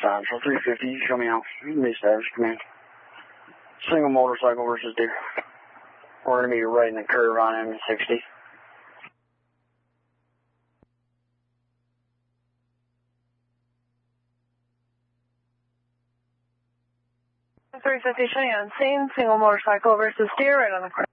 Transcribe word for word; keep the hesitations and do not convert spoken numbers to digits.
Central, three fifty, show me out. Reestablish command. Single motorcycle versus deer. We're going to be right in the curve on M sixty. three fifty, show you on scene. Single motorcycle versus deer right on the curve.